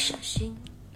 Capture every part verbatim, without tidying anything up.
小心。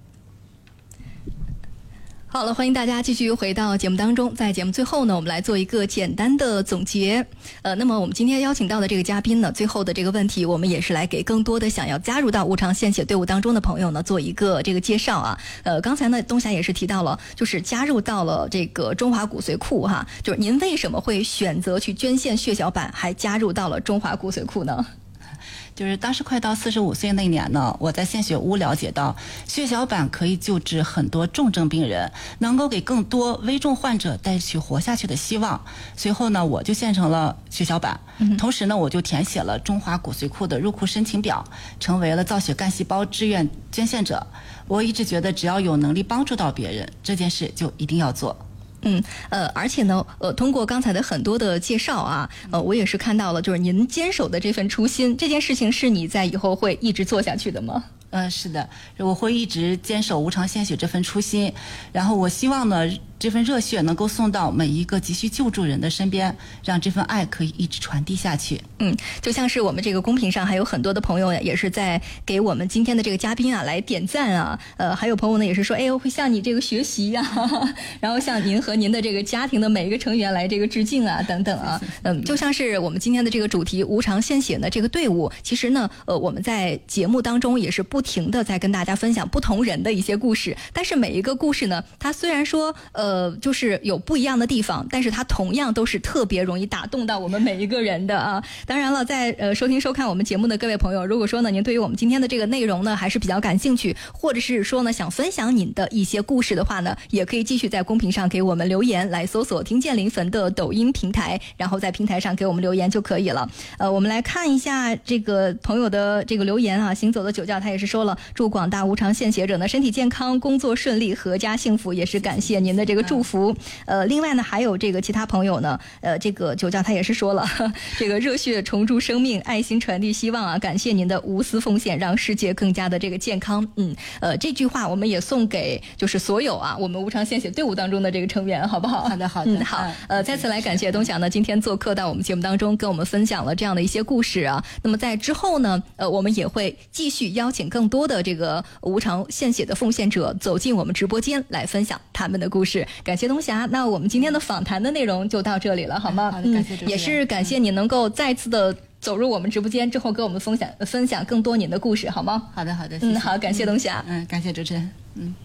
好了，欢迎大家继续回到节目当中。在节目最后呢，我们来做一个简单的总结。呃，那么我们今天邀请到的这个嘉宾呢，最后的这个问题，我们也是来给更多的想要加入到无偿献血队伍当中的朋友呢，做一个这个介绍啊。呃，刚才呢，东霞也是提到了，就是加入到了这个中华骨髓库哈，就是您为什么会选择去捐献血小板，还加入到了中华骨髓库呢？ 就是当时快到四十五岁那年呢，我在献血屋了解到，血小板可以救治很多重症病人，能够给更多危重患者带去活下去的希望。随后呢，我就献成了血小板，同时呢，我就填写了中华骨髓库的入库申请表，成为了造血干细胞志愿捐献者。我一直觉得，只要有能力帮助到别人，这件事就一定要做。 嗯，呃，而且呢，呃，通过刚才的很多的介绍啊，呃，我也是看到了，就是您坚守的这份初心，这件事情是你在以后会一直做下去的吗？ 嗯，是的，我会一直坚守无偿献血这份初心，然后我希望呢，这份热血能够送到每一个急需救助人的身边，让这份爱可以一直传递下去。 嗯，就像是我们这个公屏上还有很多的朋友呀，也是在给我们今天的这个嘉宾啊来点赞啊，呃，还有朋友呢也是说，哎，我会向你这个学习呀、啊，然后向您和您的这个家庭的每一个成员来这个致敬啊，等等啊，嗯，就像是我们今天的这个主题无偿献血呢，这个队伍，其实呢，呃，我们在节目当中也是不停的在跟大家分享不同人的一些故事，但是每一个故事呢，它虽然说呃就是有不一样的地方，但是它同样都是特别容易打动到我们每一个人的啊。当然了，在呃收听收看我们节目的各位朋友，如果说呢您对于我们今天的这个内容呢还是比较感兴趣，或者是说呢想分享您的一些故事的话呢，也可以继续在公屏上给我们留言，来搜索听见临汾的抖音平台，然后在平台上给我们留言就可以了。呃，我们来看一下这个朋友的这个留言啊，行走的酒窖他也是说了，祝广大无偿献血者呢身体健康，工作顺利，阖家幸福，也是感谢您的这个祝福。呃，另外呢还有这个其他朋友呢，呃，这个酒窖他也是说了，呵这个热血重铸生命，爱心传递希望啊，感谢您的无私奉献，让世界更加的这个健康。嗯，呃，这句话我们也送给就是所有啊我们无偿献血队伍当中的这个成员，好不好？ 好的，好的， 嗯，好。呃，再次来感谢东霞呢今天做客到我们节目当中，跟我们分享了这样的一些故事啊。那么在之后呢，呃，我们也会继续邀请更多的这个无偿献血的奉献者走进我们直播间来分享他们的故事。感谢东霞，那我们今天的访谈的内容就到这里了，好吗？ 好的，感谢主持人。 嗯，也是感谢你能够再次的走入我们直播间之后，跟我们分享分享更多您的故事，好吗？ 好的，好的，谢谢。 嗯，好，感谢东霞。 嗯，感谢主持人。嗯。